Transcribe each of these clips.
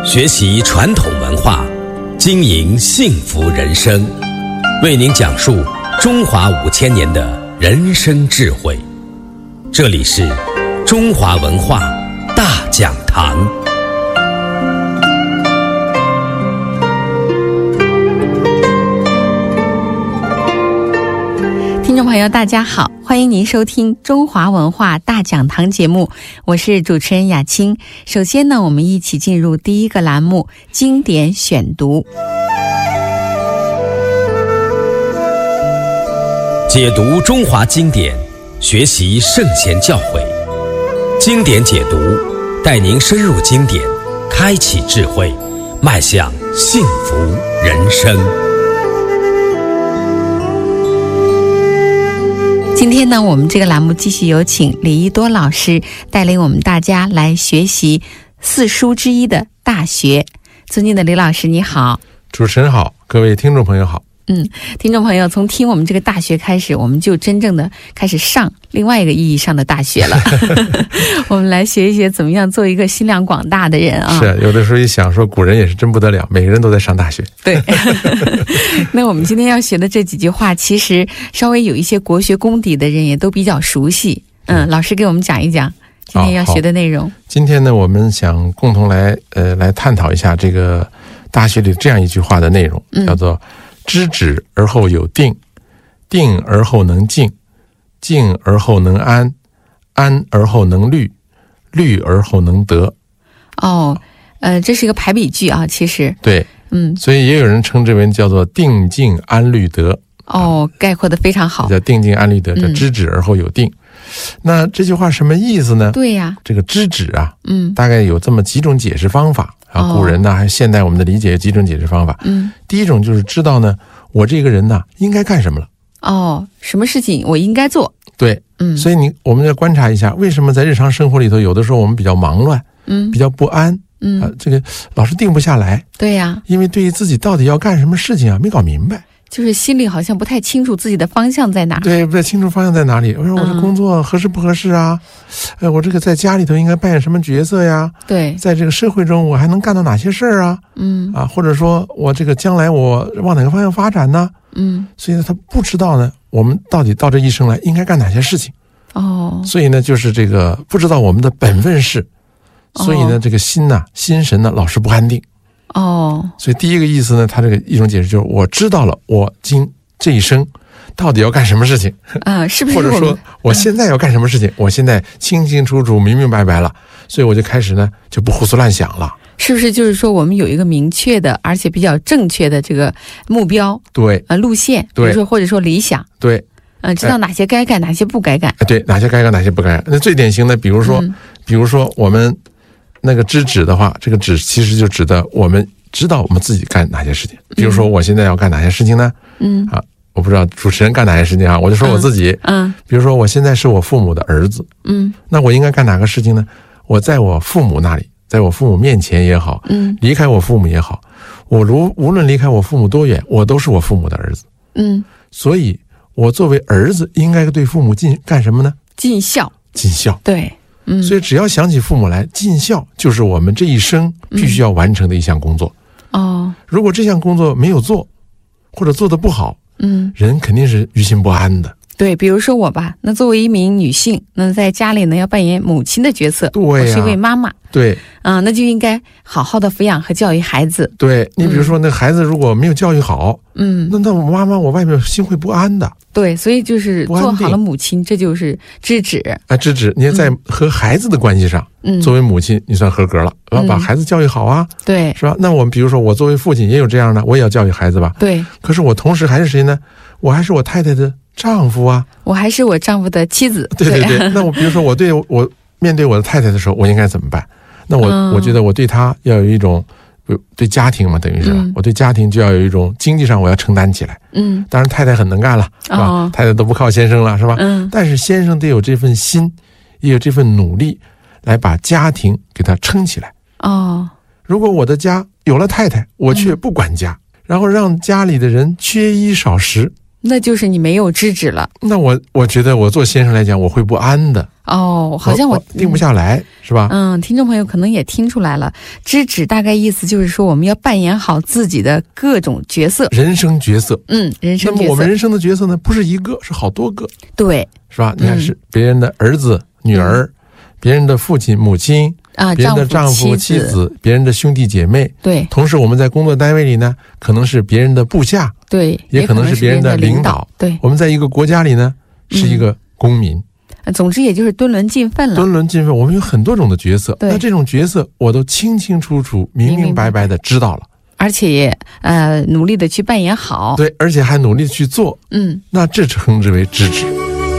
学习传统文化，经营幸福人生，为您讲述中华5000年的人生智慧。这里是中华文化大讲堂。 听众朋友大家好，欢迎您收听中华文化大讲堂节目，我是主持人雅青。首先呢，我们一起进入第一个栏目，经典选读。 解读中华经典，学习圣贤教诲，经典解读带您深入经典，开启智慧，迈向幸福人生。 今天呢，我们这个栏目继续有请李一多老师带领我们大家来学习四书之一的《大学》。尊敬的李老师你好。 主持人好，各位听众朋友好。 听众朋友，从听我们这个大学开始，我们就真正的开始上另外一个意义上的大学了。我们来学一学怎么样做一个心量广大的人啊。 是，有的时候一想说古人也是真不得了，每个人都在上大学。 对。那我们今天要学的这几句话，其实稍微有一些国学功底的人也都比较熟悉。老师给我们讲一讲今天要学的内容。 今天呢，我们想共同来探讨一下这个大学里这样一句话的内容，叫做知止而后有定，定而后能静，静而后能安，安而后能虑，虑而后能得。 这是一个排比句啊，其实。 对，所以也有人称之为叫做定静安虑得。 概括的非常好。 叫定静安虑得，叫知止而后有定。那这句话什么意思呢？ 对呀， 这个知止啊，大概有这么几种解释方法啊。古人呢，还有现代我们的理解有几种解释方法。第一种就是知道呢，我这个人呢应该干什么了。 什么事情我应该做。 对，所以我们要观察一下，为什么在日常生活里头，有的时候我们比较忙乱，比较不安，这个老是定不下来。 对呀， 因为对于自己到底要干什么事情啊，没搞明白。 就是心里好像不太清楚自己的方向在哪。 对，不太清楚方向在哪里。我说我这工作合适不合适啊？我这个在家里头应该扮演什么角色呀？对，在这个社会中我还能干到哪些事儿啊？或者说我这个将来我往哪个方向发展呢？所以呢，他不知道呢，我们到底到这一生来应该干哪些事情。所以呢，就是这个不知道我们的本分是，所以呢，这个心神呢，老是不安定。所以第一个意思呢，他这个一种解释就是我知道了我今这一生到底要干什么事情是不是？ 或者说我现在要干什么事情，我现在清清楚楚明明白白了，所以我就开始呢就不胡思乱想了。 是不是就是说我们有一个明确的而且比较正确的这个目标？对，路线，比如说或者说理想。对，知道哪些该干，哪些不该干。对， 哪些该干，哪些不该干。那最典型的，比如说我们那个知止的话，这个止其实就指的我们知道我们自己干哪些事情。比如说我现在要干哪些事情呢？我不知道主持人干哪些事情啊，我就说我自己。比如说我现在是我父母的儿子。那我应该干哪个事情呢？我在我父母那里，在我父母面前也好，离开我父母也好，我无论离开我父母多远，我都是我父母的儿子。所以我作为儿子应该对父母干什么呢？尽孝。尽孝。对。所以只要想起父母来，尽孝就是我们这一生必须要完成的一项工作。如果这项工作没有做，或者做得不好，人肯定是于心不安的。对，比如说我吧，那作为一名女性，那在家里呢要扮演母亲的角色。对呀，我是一位妈妈。对，那就应该好好的抚养和教育孩子。对，你比如说那孩子如果没有教育好，那我妈妈我外面心会不安的。对，所以就是做好了母亲，这就是知止。知止，你在和孩子的关系上，作为母亲你算合格了，把孩子教育好啊。对，是吧？那我们比如说我作为父亲也有这样的，我也要教育孩子吧。对，可是我同时还是谁呢？我还是我太太的丈夫啊，我还是我丈夫的妻子。对，那我比如说我面对我的太太的时候，我应该怎么办？那我觉得我对她要有一种对家庭嘛，等于是我对家庭就要有一种经济上我要承担起来。当然太太很能干了，是吧？太太都不靠先生了，是吧？但是先生得有这份心，也有这份努力，来把家庭给他撑起来。如果我的家有了太太，我却不管家，然后让家里的人缺衣少食， 那就是你没有知止了。 那我觉得我做先生来讲，我会不安的。 好像我定不下来，是吧？ 听众朋友可能也听出来了，知止大概意思就是说，我们要扮演好自己的各种角色， 人生角色。 人生角色。 那么我们人生的角色呢，不是一个，是好多个。 对， 是吧？你看，是别人的儿子、女儿，别人的父亲、母亲别人的丈夫、妻子，别人的兄弟姐妹。 对。 同时，我们在工作单位里呢，可能是别人的部下， 对， 也可能是别人的领导。 对。 我们在一个国家里呢，是一个公民。 总之也就是敦伦尽分了。 敦伦尽分，我们有很多种的角色，那这种角色我都清清楚楚、明明白白的知道了， 而且也努力的去扮演好。 对，而且还努力去做。那这称之为知止。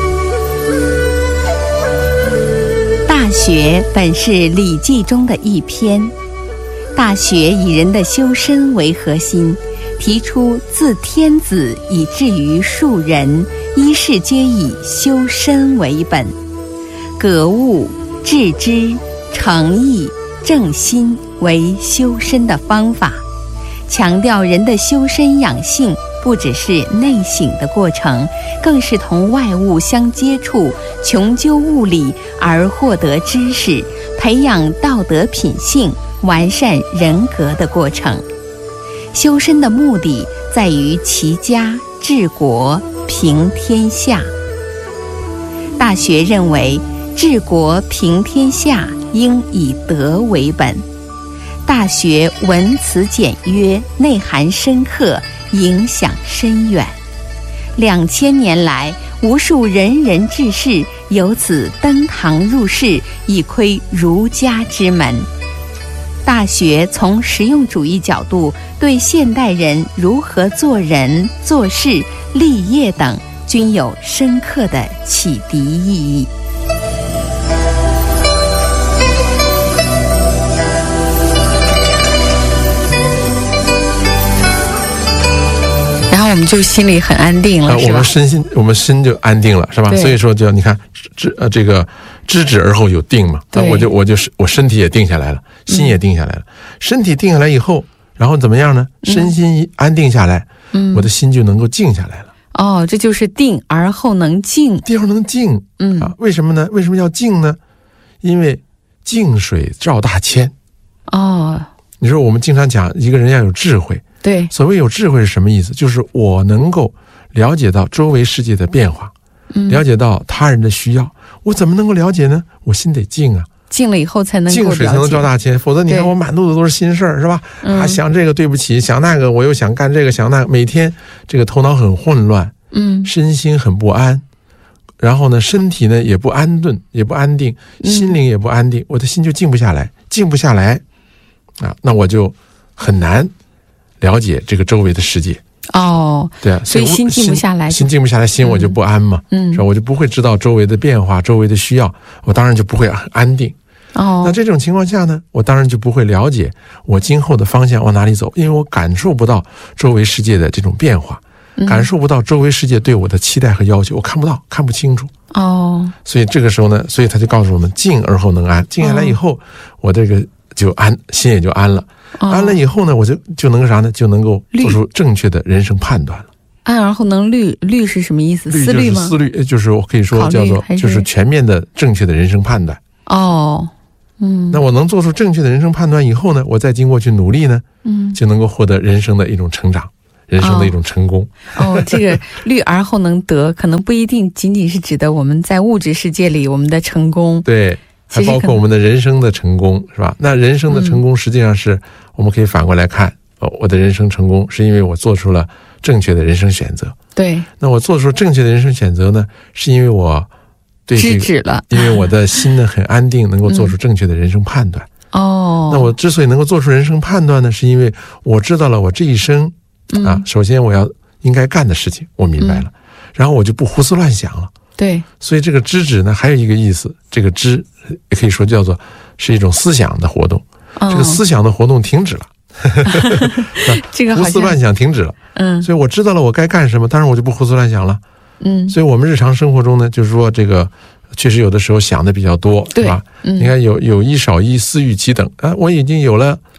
大学本是《礼记》中的一篇，大学以人的修身为核心，提出自天子以至于庶人，一事皆以修身为本，格物、致知、诚意、正心为修身的方法，强调人的修身养性不只是内省的过程，更是同外物相接触，穷究物理而获得知识，培养道德品性，完善人格的过程。修身的目的在于齐家、治国、平天下。大学认为，治国平天下应以德为本。大学文辞简约，内涵深刻，影响深远。2000年来，无数仁人志士由此登堂入室，以窥儒家之门。大学从实用主义角度对现代人如何做人、做事、立业等均有深刻的启迪意义。然后我们就心里很安定了，是吧？ 我们心就安定了，是吧？所以说，就你看，这个知止而后有定嘛。那我身体也定下来了，心也定下来了。身体定下来以后，然后怎么样呢？身心一安定下来，我的心就能够静下来了。 这就是定而后能静。 定而后能静，为什么呢？为什么要静呢？因为静水照大千。你说我们经常讲一个人要有智慧。 对， 所谓有智慧是什么意思？就是我能够了解到周围世界的变化，了解到他人的需要。我怎么能够了解呢？我心得静啊， 静了以后才能够了解。 静水才能照大千，否则你看我满肚子都是心事儿，是吧？想这个对不起，想那个我又想干这个想那个，每天这个头脑很混乱，身心很不安，然后呢，身体呢也不安顿，也不安定，心灵也不安定，我的心就静不下来，那我就很难了解这个周围的世界。对啊， 所以心静不下来， 心我就不安嘛，是吧？我就不会知道周围的变化，周围的需要，我当然就不会很安定。那这种情况下呢，我当然就不会了解我今后的方向往哪里走，因为我感受不到周围世界的这种变化，感受不到周围世界对我的期待和要求，我看不到，看不清楚。所以这个时候呢，所以他就告诉我们，静而后能安。静下来以后，我这个就安，心也就安了。安了以后呢，我就能啥呢？就能够做出正确的人生判断了。 安而后能虑，虑是什么意思？思虑吗？ 思虑就是我可以说叫做就是全面的正确的人生判断。那我能做出正确的人生判断以后呢，我再经过去努力呢，就能够获得人生的一种成长，人生的一种成功。 这个虑而后能得，可能不一定仅仅是指的我们在物质世界里我们的成功。 对。还包括我们的人生的成功，是吧？那人生的成功实际上是我们可以反过来看，我的人生成功是因为我做出了正确的人生选择。 对。那我做出正确的人生选择呢，是因为我对知止了， 因为我的心呢很安定，能够做出正确的人生判断。那我之所以能够做出人生判断呢，是因为我知道了我这一生首先我应该干的事情我明白了，然后我就不胡思乱想了。 对， 所以这个知止呢，还有一个意思，这个知也可以说叫做是一种思想的活动。这个思想的活动停止了， 这个胡思乱想停止了。所以我知道了我该干什么，当然我就不胡思乱想了。所以我们日常生活中呢，就是说这个确实有的时候想的比较多，是吧？你看有一少一，思欲其等。我已经有了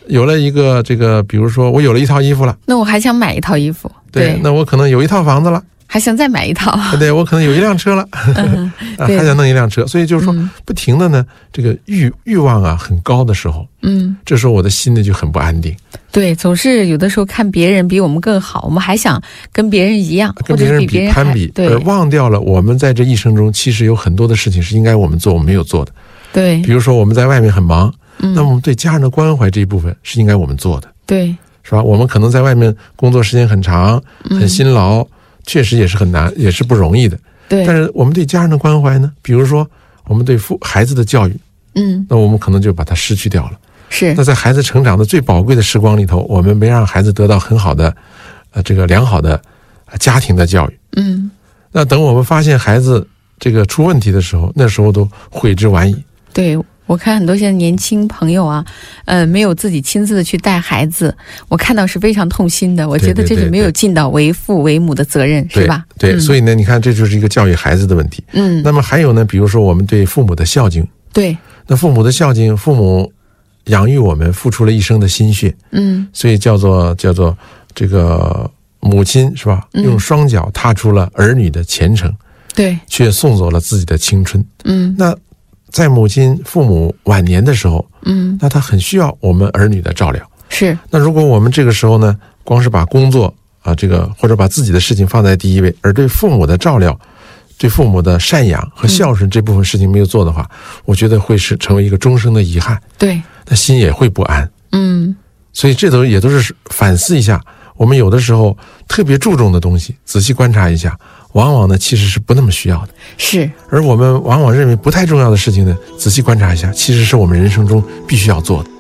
有了一个这个，比如说我有了一套衣服了， 那我还想买一套衣服， 对，那我可能有一套房子了， 还想再买一套， 对，我可能有一辆车了，还想弄一辆车，所以就是说，不停的呢，这个欲望啊很高的时候，这时候我的心呢就很不安定。 对，总是有的时候看别人比我们更好，我们还想跟别人一样， 跟别人比攀比，而忘掉了我们在这一生中其实有很多的事情是应该我们做，我们没有做的。 对， 比如说我们在外面很忙，那么我们对家人的关怀这一部分是应该我们做的。 对， 是吧？我们可能在外面工作时间很长，很辛劳，确实也是很难，也是不容易的。 对， 但是我们对家人的关怀呢？比如说我们对孩子的教育，那我们可能就把它失去掉了。 是。 那在孩子成长的最宝贵的时光里头，我们没让孩子得到很好的，这个良好的家庭的教育。那等我们发现孩子这个出问题的时候，那时候都悔之晚矣。 对。我看很多现在年轻朋友啊，没有自己亲自的去带孩子，我看到是非常痛心的。我觉得这是没有尽到为父为母的责任，是吧？ 对，所以呢，你看这就是一个教育孩子的问题。那么还有呢，比如说我们对父母的孝敬， 对， 那父母的孝敬，父母养育我们，付出了一生的心血，所以叫做这个母亲是吧？用双脚踏出了儿女的前程， 对， 却送走了自己的青春。那在父母晚年的时候，那他很需要我们儿女的照料。 是。 那如果我们这个时候呢，光是把工作或者把自己的事情放在第一位，而对父母的照料、对父母的赡养和孝顺这部分事情没有做的话，我觉得会成为一个终生的遗憾。 对， 他心也会不安。所以这也都是反思一下，我们有的时候特别注重的东西，仔细观察一下。往往呢其实是不那么需要的， 是。 而我们往往认为不太重要的事情呢，仔细观察一下，其实是我们人生中必须要做的。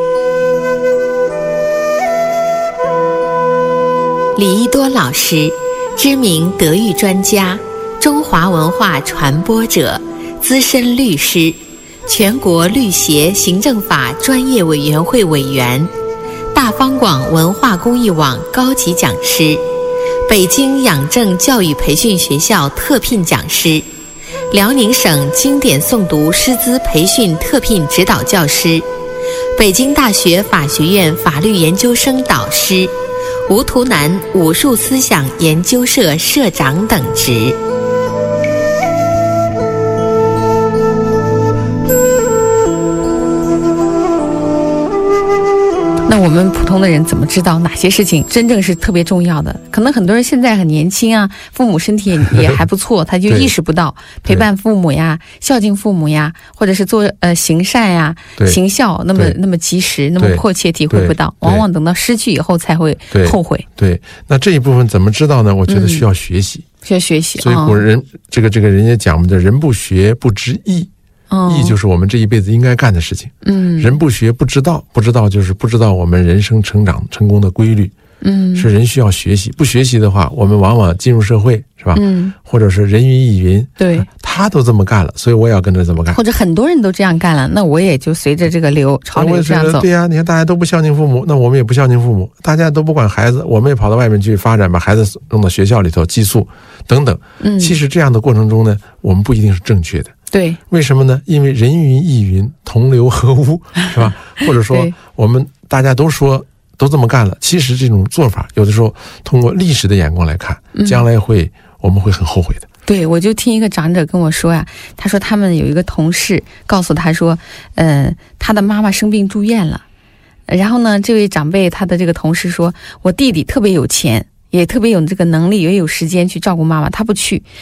李一多老师，知名德育专家，中华文化传播者，资深律师，全国律协行政法专业委员会委员，大方广文化公益网高级讲师，北京养正教育培训学校特聘讲师，辽宁省经典诵读师资培训特聘指导教师，北京大学法学院法律研究生导师，吴图南武术思想研究社社长等职。那我们普通的人怎么知道哪些事情真正是特别重要的？可能很多人现在很年轻啊，父母身体也还不错，他就意识不到陪伴父母呀、孝敬父母呀，或者是做行善呀、行孝那么及时、那么迫切，体会不到，往往等到失去以后才会后悔。 对，那这一部分怎么知道呢？我觉得需要学习， 需要学习。 所以古人这个人家讲的人不学不知义。义就是我们这一辈子应该干的事情。人不学不知道，不知道就是不知道我们人生成长成功的规律。是人需要学习，不学习的话，我们往往进入社会，是吧？或者是人云亦云。对，他都这么干了，所以我也要跟着这么干。 或者很多人都这样干了，那我也就随着这个潮流这样走。 对呀，你看大家都不孝敬父母，那我们也不孝敬父母；大家都不管孩子，我们也跑到外面去发展，把孩子弄到学校里头寄宿等等。其实这样的过程中呢，我们不一定是正确的。 对， 为什么呢？因为人云亦云，同流合污，是吧？或者说我们大家都说都这么干了，其实这种做法有的时候通过历史的眼光来看，将来我们会很后悔的。 对，我就听一个长者跟我说呀，他说他们有一个同事告诉他说，他的妈妈生病住院了，然后呢，这位长辈他的这个同事说，我弟弟特别有钱，也特别有这个能力，也有时间去照顾妈妈，他不去，